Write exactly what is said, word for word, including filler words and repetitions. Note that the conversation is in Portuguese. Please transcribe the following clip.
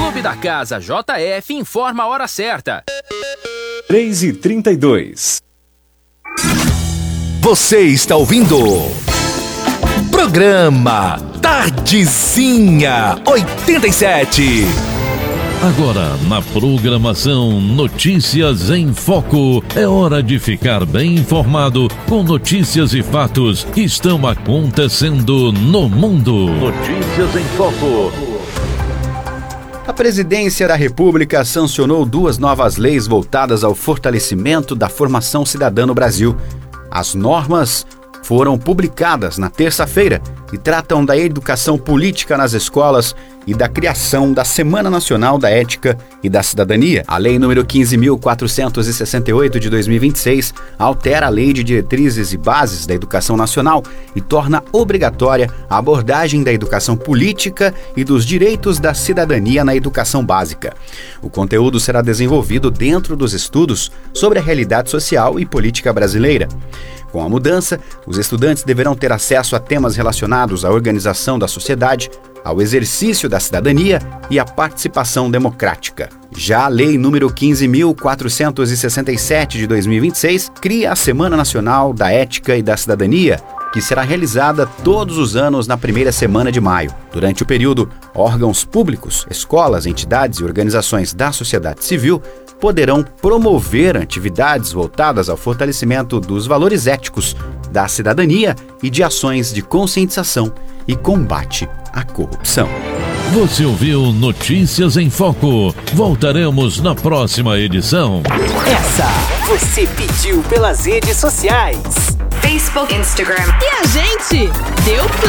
Clube da Casa J F informa a hora certa. três e trinta e dois. Você está ouvindo Programa Tardezinha oitenta e sete. Agora, na programação Notícias em Foco, é hora de ficar bem informado com notícias e fatos que estão acontecendo no mundo. Notícias em Foco. A Presidência da República sancionou duas novas leis voltadas ao fortalecimento da formação cidadã no Brasil. As normas foram publicadas na terça-feira e tratam da educação política nas escolas e da criação da Semana Nacional da Ética e da Cidadania. A Lei número quinze mil quatrocentos e sessenta e oito de dois mil e vinte e seis altera a Lei de Diretrizes e Bases da Educação Nacional e torna obrigatória a abordagem da educação política e dos direitos da cidadania na educação básica. O conteúdo será desenvolvido dentro dos estudos sobre a realidade social e política brasileira. Com a mudança, os estudantes deverão ter acesso a temas relacionados à organização da sociedade, ao exercício da cidadania e à participação democrática. Já a Lei número quinze mil quatrocentos e sessenta e sete de dois mil e vinte e seis cria a Semana Nacional da Ética e da Cidadania, que será realizada todos os anos na primeira semana de maio. Durante o período, órgãos públicos, escolas, entidades e organizações da sociedade civil poderão promover atividades voltadas ao fortalecimento dos valores éticos, da cidadania e de ações de conscientização e combate à corrupção. Você ouviu Notícias em Foco. Voltaremos na próxima edição. Essa você pediu pelas redes sociais. Facebook, Instagram. E a gente deu